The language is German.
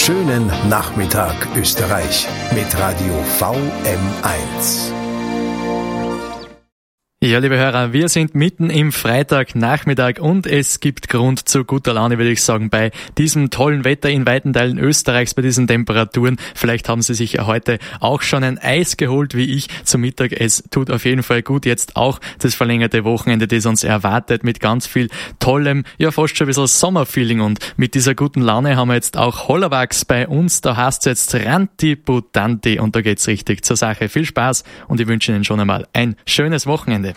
schönen Nachmittag Österreich mit Radio VM1. Ja, liebe Hörer, wir sind mitten im Freitagnachmittag und es gibt Grund zu guter Laune, würde ich sagen, bei diesem tollen Wetter in weiten Teilen Österreichs, bei diesen Temperaturen. Vielleicht haben Sie sich ja heute auch schon ein Eis geholt, wie ich zum Mittag. Es tut auf jeden Fall gut. Jetzt auch das verlängerte Wochenende, das uns erwartet, mit ganz viel tollem, ja fast schon ein bisschen Sommerfeeling. Und mit dieser guten Laune haben wir jetzt auch Hollawachs bei uns. Da heißt es jetzt Ranti Butanti und da geht's richtig zur Sache. Viel Spaß und ich wünsche Ihnen schon einmal ein schönes Wochenende.